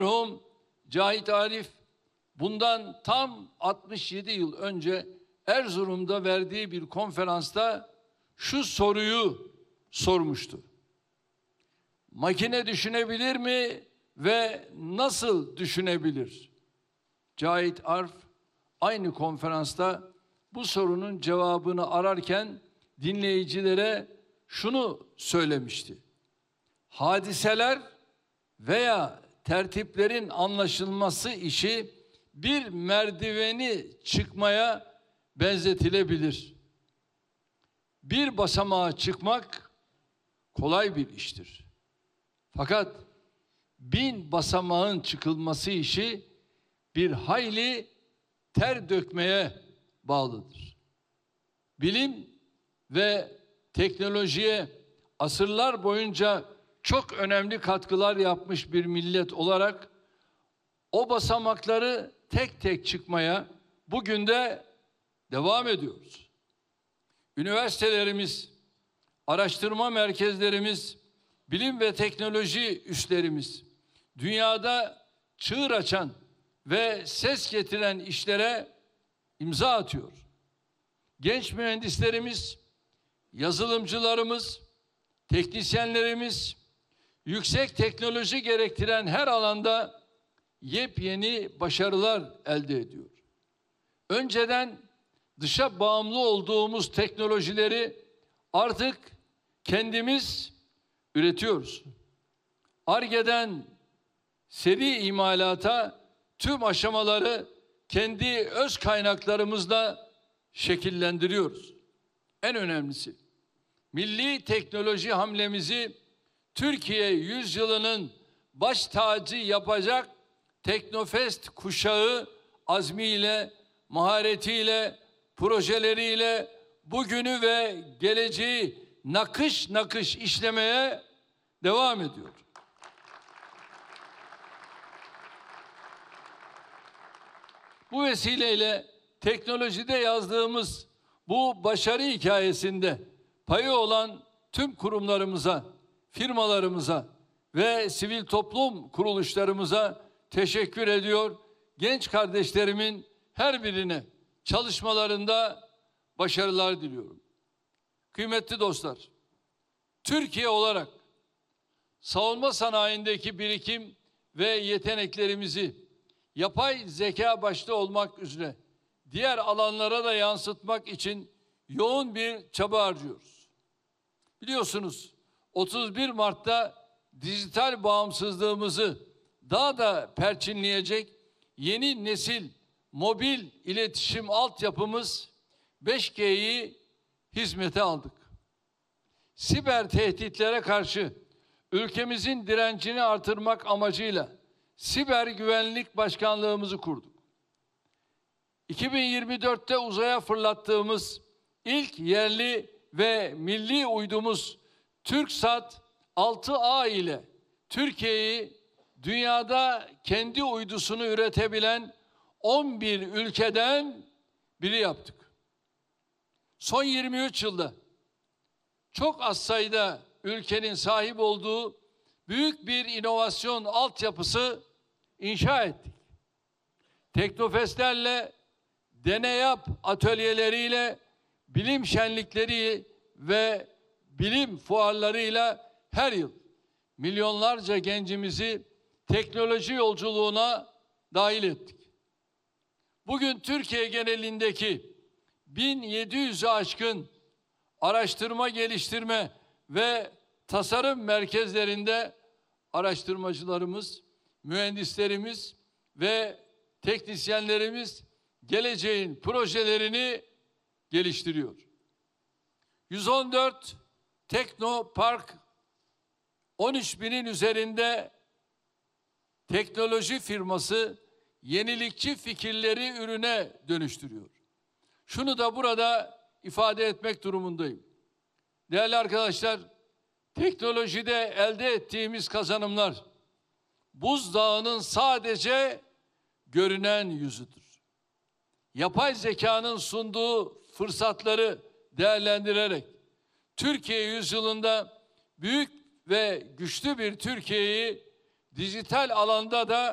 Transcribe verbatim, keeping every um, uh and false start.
Merhum Cahit Arif bundan tam altmış yedi yıl önce Erzurum'da verdiği bir konferansta şu soruyu sormuştu. Makine düşünebilir mi ve nasıl düşünebilir? Cahit Arif aynı konferansta bu sorunun cevabını ararken dinleyicilere şunu söylemişti. Hadiseler veya tertiplerin anlaşılması işi bir merdiveni çıkmaya benzetilebilir. Bir basamağa çıkmak kolay bir iştir. Fakat bin basamağın çıkılması işi bir hayli ter dökmeye bağlıdır. Bilim ve teknolojiye asırlar boyunca çok önemli katkılar yapmış bir millet olarak o basamakları tek tek çıkmaya bugün de devam ediyoruz. Üniversitelerimiz, araştırma merkezlerimiz, bilim ve teknoloji üslerimiz dünyada çığır açan ve ses getiren işlere imza atıyor. Genç mühendislerimiz, yazılımcılarımız, teknisyenlerimiz yüksek teknoloji gerektiren her alanda yepyeni başarılar elde ediyor. Önceden dışa bağımlı olduğumuz teknolojileri artık kendimiz üretiyoruz. Ar-Ge'den seri imalata tüm aşamaları kendi öz kaynaklarımızla şekillendiriyoruz. En önemlisi, milli teknoloji hamlemizi Türkiye yüzyılının baş tacı yapacak Teknofest kuşağı azmiyle, maharetiyle, projeleriyle bugünü ve geleceği nakış nakış işlemeye devam ediyor. Bu vesileyle teknolojide yazdığımız bu başarı hikayesinde payı olan tüm kurumlarımıza, firmalarımıza ve sivil toplum kuruluşlarımıza teşekkür ediyor. Genç kardeşlerimin her birine çalışmalarında başarılar diliyorum. Kıymetli dostlar, Türkiye olarak savunma sanayindeki birikim ve yeteneklerimizi yapay zeka başta olmak üzere diğer alanlara da yansıtmak için yoğun bir çaba harcıyoruz. Biliyorsunuz otuz bir Mart'ta dijital bağımsızlığımızı daha da perçinleyecek yeni nesil mobil iletişim altyapımız beş G'yi hizmete aldık. Siber tehditlere karşı ülkemizin direncini artırmak amacıyla siber güvenlik başkanlığımızı kurduk. iki bin yirmi dörtte uzaya fırlattığımız ilk yerli ve milli uydumuz TürkSat altı A ile Türkiye'yi dünyada kendi uydusunu üretebilen on bir ülkeden biri yaptık. Son yirmi üç yılda çok az sayıda ülkenin sahip olduğu büyük bir inovasyon altyapısı inşa ettik. Teknofestlerle, deney yap atölyeleriyle, bilim şenlikleri ve bilim fuarlarıyla her yıl milyonlarca gencimizi teknoloji yolculuğuna dahil ettik. Bugün Türkiye genelindeki bin yedi yüz'ü aşkın araştırma, geliştirme ve tasarım merkezlerinde araştırmacılarımız, mühendislerimiz ve teknisyenlerimiz geleceğin projelerini geliştiriyor. yüz on dört Teknopark, on üç binin üzerinde teknoloji firması yenilikçi fikirleri ürüne dönüştürüyor. Şunu da burada ifade etmek durumundayım. Değerli arkadaşlar, teknolojide elde ettiğimiz kazanımlar buzdağının sadece görünen yüzüdür. Yapay zekanın sunduğu fırsatları değerlendirerek Türkiye yüzyılında büyük ve güçlü bir Türkiye'yi dijital alanda da